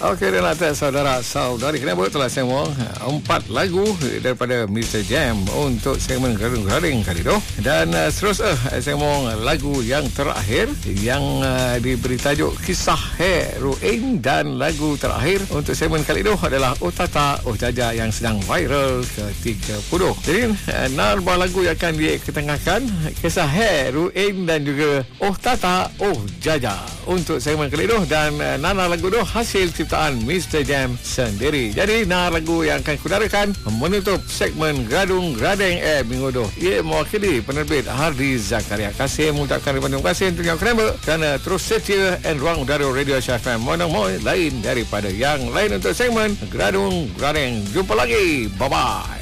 Okey, dan atas saudara-saudari kenapa telah semua 4 lagu daripada Mr. Jam untuk segmen Garing-Garing kali tu. Dan seterusnya segmen lagu yang terakhir yang diberi tajuk Kisah Heroin, dan lagu terakhir untuk segmen kali tu adalah Oh Tata Oh Jaja yang sedang viral ke-30. Jadi narba lagu yang akan diketengahkan Kisah Heroin dan juga Oh Tata Oh Jaja untuk segmen kali tu, dan nana lagu tu hasil ciptaan Mr. Jam sendiri. Jadi lagu yang akan kudarakan menutup segmen Gadung Gradeng minggu tu. Ia mewakili penerbit Hardi Zakaria. Kasih mengucapkan terima kasih untuk yang kerana kerana terus setia dan ruang udara Radio Syah FM mana-mana lain daripada yang lain untuk segmen Gadung Gradeng. Jumpa lagi. Bye-bye.